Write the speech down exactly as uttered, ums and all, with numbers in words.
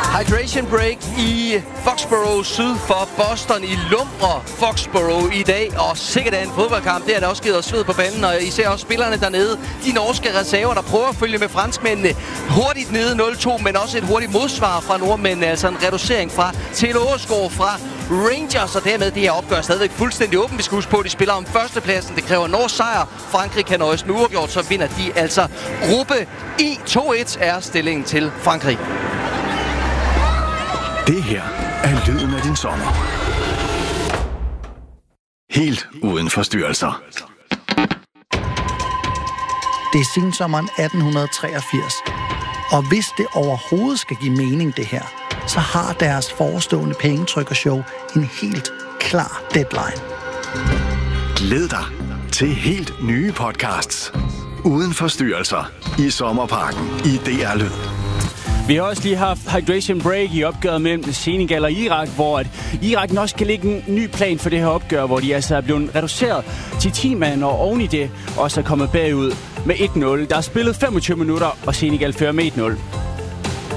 Hydration break i Foxborough syd for Boston i Lumre Foxborough i dag. Og sikkert er en fodboldkamp. Det har der også givet os sved på banen. Og især også spillerne dernede. De norske reserver, der prøver at følge med franskmændene. Hurtigt nede nul to, men også et hurtigt modsvar fra nordmændene. Altså en reducering fra til Åsgaard fra Rangers. Og dermed det her opgør stadigvæk fuldstændig åben. Vi skal huske på, at de spiller om førstepladsen. Det kræver norsk sejr. Frankrig kan nøjes med uafgjort, så vinder de altså gruppe I. to et er stillingen til Frankrig. Det her er lyden af din sommer. Helt uden forstyrrelser. Det er sensommeren atten treogfirs. Og hvis det overhovedet skal give mening, det her, så har deres forestående pengetrykkershow en helt klar deadline. Glæd dig til helt nye podcasts. Uden forstyrrelser i Sommerparken i D R Lyd. Vi har også lige haft hydration break i opgøret mellem Senegal og Irak, hvor at Irak også kan lægge en ny plan for det her opgør, hvor de altså er blevet reduceret til ti mand, og oven i det også er kommet bagud med et nul. Der er spillet femogtyve minutter, og Senegal fører med et nul.